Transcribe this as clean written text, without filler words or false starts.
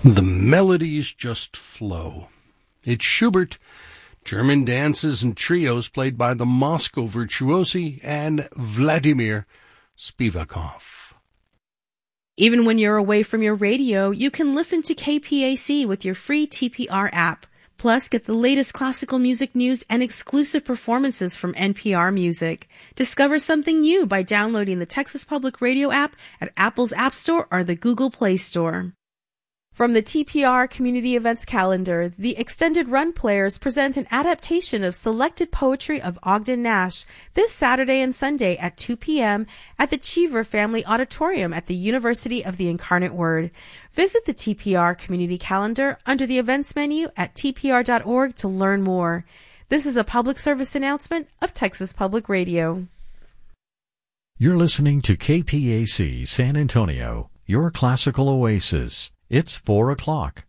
The melodies just flow. It's Schubert, German dances and trios played by the Moscow Virtuosi and Vladimir Spivakov. Even when you're away from your radio, you can listen to KPAC with your free TPR app. Plus, get the latest classical music news and exclusive performances from NPR Music. Discover something new by downloading the Texas Public Radio app at Apple's App Store or the Google Play Store. From the TPR Community Events Calendar, the Extended Run Players present an adaptation of selected poetry of Ogden Nash this Saturday and Sunday at 2 p.m. at the Cheever Family Auditorium at the University of the Incarnate Word. Visit the TPR Community Calendar under the events menu at tpr.org to learn more. This is a public service announcement of Texas Public Radio. You're listening to KPAC San Antonio, your classical oasis. It's 4 o'clock.